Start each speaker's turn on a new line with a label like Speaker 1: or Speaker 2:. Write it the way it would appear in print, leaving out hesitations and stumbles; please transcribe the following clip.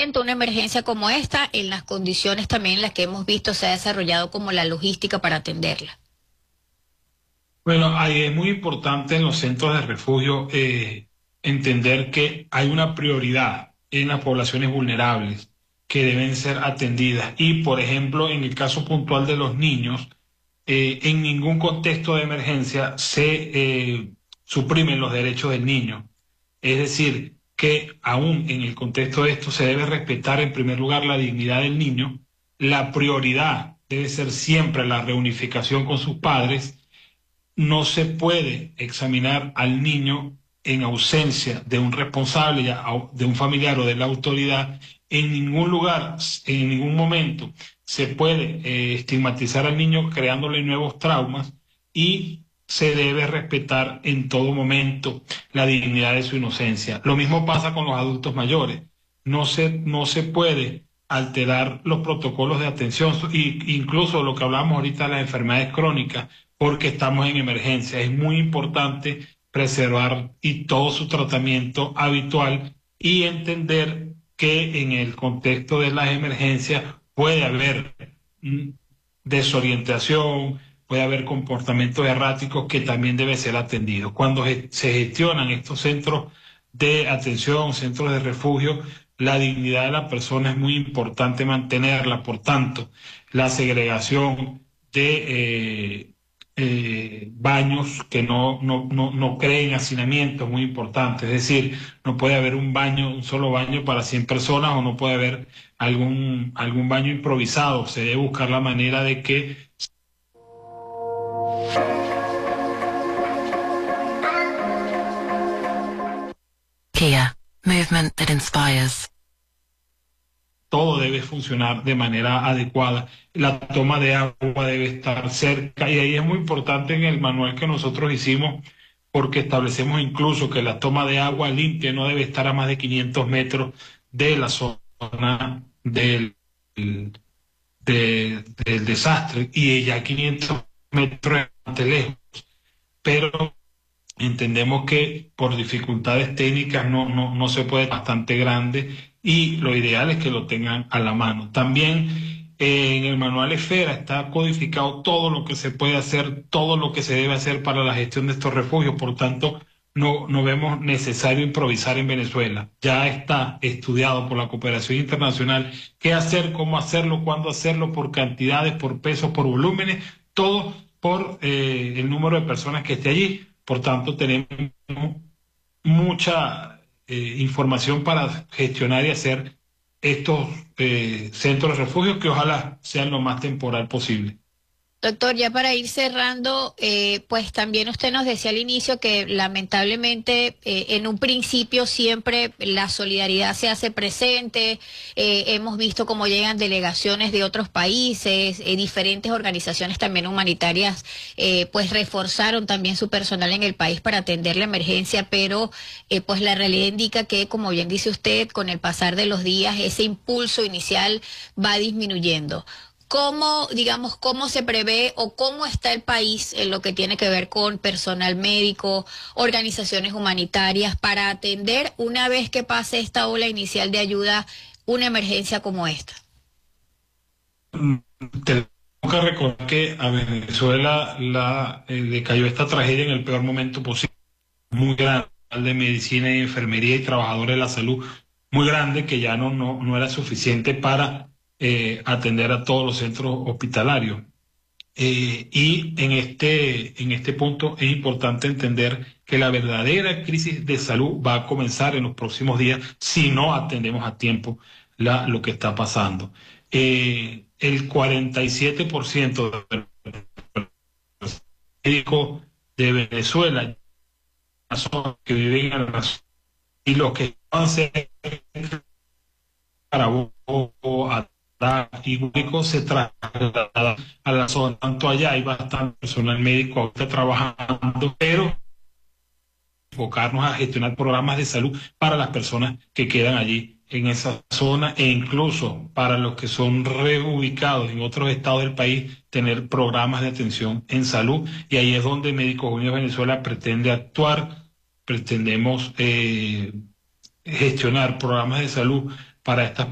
Speaker 1: presenta una emergencia como esta en las condiciones también en las que hemos visto se ha desarrollado como la logística para atenderla?
Speaker 2: Bueno, ahí es muy importante en los centros de refugio entender que hay una prioridad en las poblaciones vulnerables que deben ser atendidas. Y, por ejemplo, en el caso puntual de los niños, en ningún contexto de emergencia se suprimen los derechos del niño. Es decir, que aún en el contexto de esto se debe respetar en primer lugar la dignidad del niño. La prioridad debe ser siempre la reunificación con sus padres. No se puede examinar al niño en ausencia de un responsable, de un familiar o de la autoridad. En ningún lugar, en ningún momento se puede estigmatizar al niño creándole nuevos traumas, y se debe respetar en todo momento la dignidad de su inocencia. Lo mismo pasa con los adultos mayores. No se puede alterar los protocolos de atención, incluso lo que hablamos ahorita de las enfermedades crónicas, porque estamos en emergencia. Es muy importante preservar y todo su tratamiento habitual, y entender que en el contexto de las emergencias puede haber mm, desorientación, puede haber comportamientos erráticos que también debe ser atendido. Cuando se gestionan estos centros de atención, centros de refugio, la dignidad de la persona es muy importante mantenerla. Por tanto, la segregación de baños que no creen hacinamiento es muy importante. Es decir, no puede haber un solo baño para 100 personas, o no puede haber algún baño improvisado. Se debe buscar la manera de que
Speaker 3: Kia, movement that inspires.
Speaker 2: todo debe funcionar de manera adecuada. La toma de agua debe estar cerca, y ahí es muy importante en el manual que nosotros hicimos, porque establecemos incluso que la toma de agua limpia no debe estar a más de 500 metros de la zona del desastre, y ya 500 metros es bastante lejos. Pero entendemos que por dificultades técnicas no se puede, bastante grande, y lo ideal es que lo tengan a la mano. También en el manual Esfera está codificado todo lo que se puede hacer, todo lo que se debe hacer para la gestión de estos refugios. Por tanto, no vemos necesario improvisar en Venezuela. Ya está estudiado por la cooperación internacional qué hacer, cómo hacerlo, cuándo hacerlo, por cantidades, por pesos, por volúmenes, todo por el número de personas que esté allí. Por tanto, tenemos mucha información para gestionar y hacer estos centros de refugio, que ojalá sean lo más temporal posible.
Speaker 1: Doctor, ya para ir cerrando, pues también usted nos decía al inicio que lamentablemente en un principio siempre la solidaridad se hace presente. Hemos visto cómo llegan delegaciones de otros países, diferentes organizaciones también humanitarias, pues reforzaron también su personal en el país para atender la emergencia, pero pues la realidad indica que, como bien dice usted, con el pasar de los días ese impulso inicial va disminuyendo. ¿Cómo, digamos, cómo se prevé o cómo está el país en lo que tiene que ver con personal médico, organizaciones humanitarias, para atender una vez que pase esta ola inicial de ayuda, una emergencia como esta?
Speaker 2: Tenemos que recordar que a Venezuela le cayó esta tragedia en el peor momento posible, muy grande, de medicina y enfermería y trabajadores de la salud, muy grande, que ya no era suficiente para atender a todos los centros hospitalarios. Y en este punto es importante entender que la verdadera crisis de salud va a comenzar en los próximos días si no atendemos a tiempo lo que está pasando. El 47% de los médicos de Venezuela que viven en la zona, y los que van a ser Carabobo, y médicos se trasladan a la zona. Tanto allá hay bastante personal médico ahorita trabajando, pero enfocarnos a gestionar programas de salud para las personas que quedan allí en esa zona, e incluso para los que son reubicados en otros estados del país, tener programas de atención en salud. Y ahí es donde Médicos Unidos Venezuela pretende actuar. Pretendemos gestionar programas de salud para estas